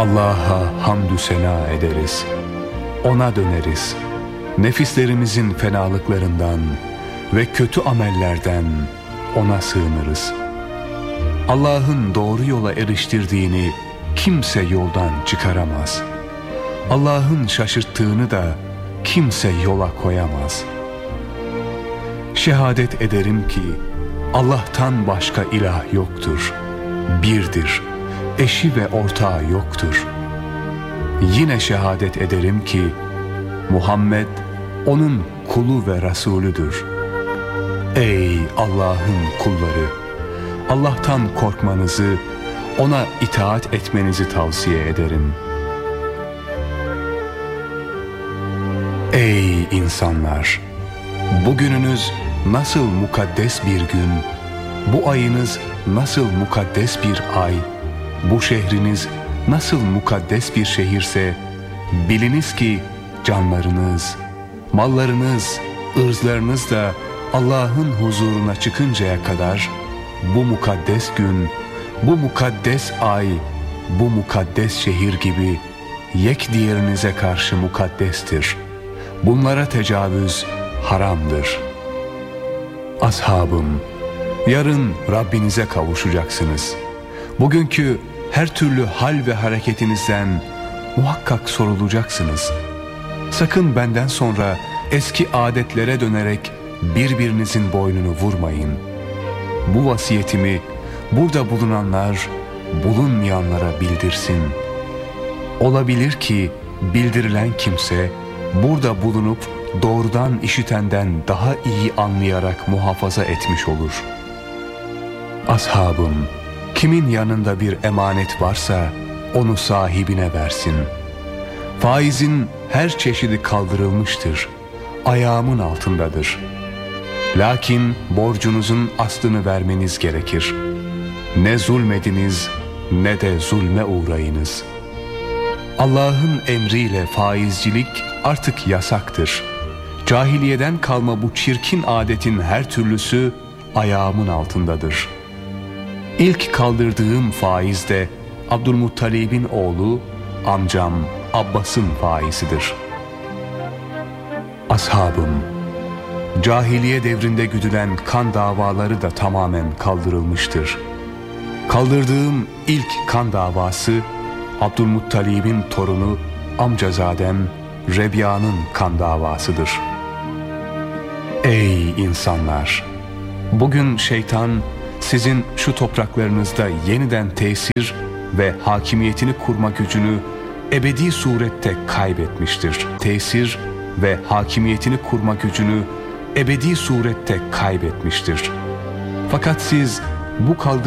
Allah'a hamdü sena ederiz. Ona döneriz. Nefislerimizin fenalıklarından ve kötü amellerden ona sığınırız. Allah'ın doğru yola eriştirdiğini kimse yoldan çıkaramaz. Allah'ın şaşırttığını da kimse yola koyamaz. Şehadet ederim ki Allah'tan başka ilah yoktur. Birdir. Eşi ve ortağı yoktur. Yine şehadet ederim ki Muhammed onun kulu ve Resulüdür. Ey Allah'ın kulları! Allah'tan korkmanızı, ona itaat etmenizi tavsiye ederim. Ey insanlar! Bugününüz nasıl mukaddes bir gün, bu ayınız nasıl mukaddes bir ay, bu şehriniz nasıl mukaddes bir şehirse, biliniz ki canlarınız, mallarınız, ırzlarınız da Allah'ın huzuruna çıkıncaya kadar bu mukaddes gün, bu mukaddes ay, bu mukaddes şehir gibi yek diğerinize karşı mukaddestir. Bunlara tecavüz haramdır. Ashabım, yarın Rabbinize kavuşacaksınız. Bugünkü her türlü hal ve hareketinizden muhakkak sorulacaksınız. Sakın benden sonra eski adetlere dönerek birbirinizin boynunu vurmayın. Bu vasiyetimi burada bulunanlar bulunmayanlara bildirsin. Olabilir ki bildirilen kimse burada bulunup doğrudan işitenden daha iyi anlayarak muhafaza etmiş olur. Ashabım, kimin yanında bir emanet varsa onu sahibine versin. Faizin her çeşidi kaldırılmıştır. Ayağımın altındadır. Lakin borcunuzun aslını vermeniz gerekir. Ne zulmediniz ne de zulme uğrayınız. Allah'ın emriyle faizcilik artık yasaktır. Cahiliyeden kalma bu çirkin adetin her türlüsü ayağımın altındadır. İlk kaldırdığım faiz de Abdülmuttalib'in oğlu, amcam Abbas'ın faizidir. Ashabım, cahiliye devrinde güdülen kan davaları da tamamen kaldırılmıştır. Kaldırdığım ilk kan davası Abdülmuttalib'in torunu amcazadem Rebiya'nın kan davasıdır. Ey insanlar! Bugün şeytan sizin şu topraklarınızda yeniden tesir ve hakimiyetini kurma gücünü ebedi surette kaybetmiştir. Tesir ve hakimiyetini kurma gücünü ebedi surette kaybetmiştir. Fakat siz bu